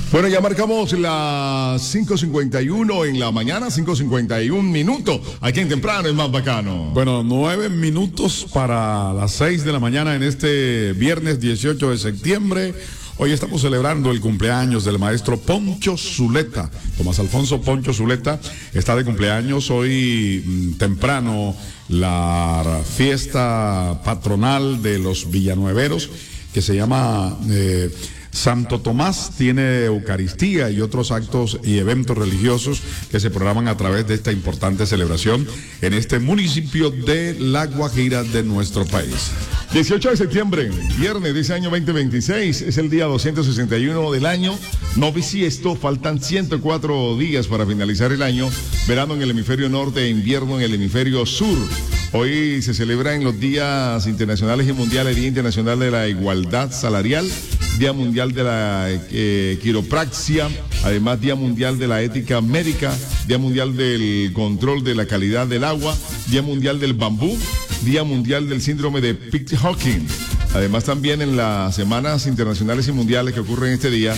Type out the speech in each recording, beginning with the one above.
Bueno, ya marcamos las 5:51 en la mañana, 5:51 minutos. Aquí en Temprano es más bacano. Bueno, 9 minutos para las 6 de la mañana en este viernes 18 de septiembre. Hoy estamos celebrando el cumpleaños del maestro Poncho Zuleta. Tomás Alfonso Poncho Zuleta está de cumpleaños hoy temprano. La fiesta patronal de los villanueveros, que se llama Santo Tomás, tiene Eucaristía y otros actos y eventos religiosos que se programan a través de esta importante celebración en este municipio de La Guajira de nuestro país. 18 de septiembre, viernes de ese año 2026, es el día 261 del año. No bisiesto, faltan 104 días para finalizar el año. Verano en el hemisferio norte e invierno en el hemisferio sur. Hoy se celebra en los días internacionales y mundiales, Día Internacional de la Igualdad Salarial, Día Mundial de la Quiropraxia, además Día Mundial de la Ética Médica, Día Mundial del Control de la Calidad del Agua, Día Mundial del Bambú, Día Mundial del Síndrome de Pitt-Hawkins. Además también en las semanas internacionales y mundiales que ocurren este día,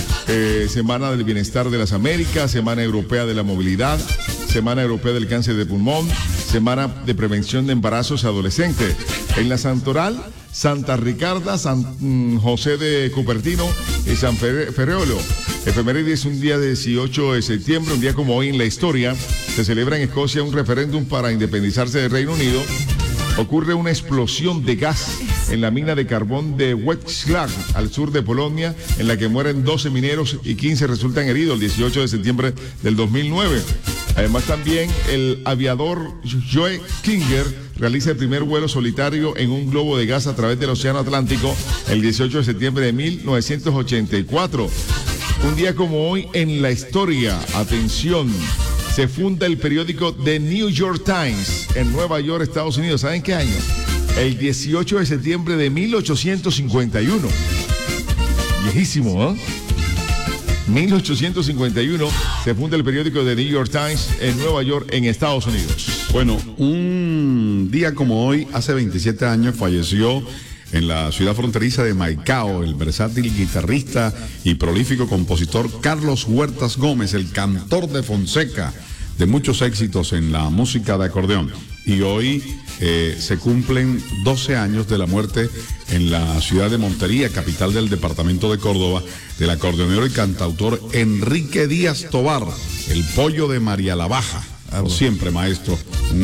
Semana del Bienestar de las Américas, Semana Europea de la Movilidad, Semana Europea del Cáncer de Pulmón, Semana de Prevención de Embarazos Adolescentes. En la Santoral, Santa Ricarda, San José de Cupertino y San Ferreolo. Efeméride es un día 18 de septiembre, un día como hoy en la historia. Se celebra en Escocia un referéndum para independizarse del Reino Unido. Ocurre una explosión de gas en la mina de carbón de Wrocław, al sur de Polonia, en la que mueren 12 mineros y 15 resultan heridos el 18 de septiembre del 2009. Además también el aviador Joe Klinger realiza el primer vuelo solitario en un globo de gas a través del Océano Atlántico el 18 de septiembre de 1984. Un día como hoy en la historia, atención, se funda el periódico The New York Times en Nueva York, Estados Unidos. ¿Saben qué año? El 18 de septiembre de 1851. Viejísimo, ¿eh? 1851 se funda el periódico The New York Times en Nueva York, en Estados Unidos. Bueno, un día como hoy, hace 27 años, falleció en la ciudad fronteriza de Maicao el versátil guitarrista y prolífico compositor Carlos Huertas Gómez, el cantor de Fonseca, de muchos éxitos en la música de acordeón. Y hoy se cumplen 12 años de la muerte en la ciudad de Montería, capital del departamento de Córdoba, del acordeonero y cantautor Enrique Díaz Tobar, el pollo de María la Baja. Siempre maestro,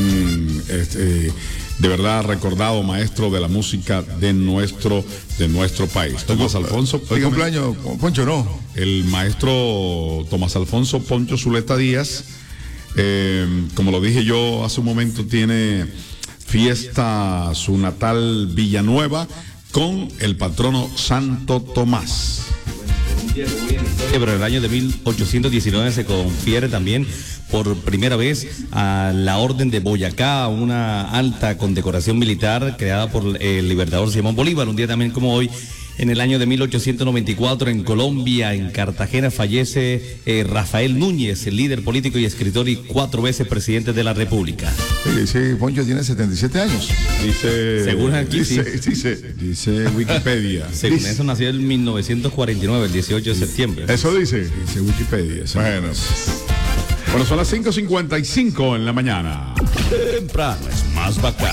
de verdad recordado maestro de la música de nuestro país. Tomás Alfonso. ¿Hoy cumpleaños, Poncho, no? El maestro Tomás Alfonso Poncho Zuleta Díaz, como lo dije yo hace un momento, tiene fiesta su natal Villanueva con el patrono Santo Tomás. Pero en el año de 1819 se confiere también por primera vez a la Orden de Boyacá, una alta condecoración militar creada por el libertador Simón Bolívar. Un día también como hoy, en el año de 1894, en Colombia, en Cartagena, fallece Rafael Núñez, el líder político y escritor y 4 veces presidente de la República. Sí, Poncho tiene 77 años. Según aquí, dice Wikipedia. Según eso, nació en 1949, el 18 de septiembre. Eso dice Wikipedia. Bueno, son las 5:55 en la mañana. Temprano es más bacán.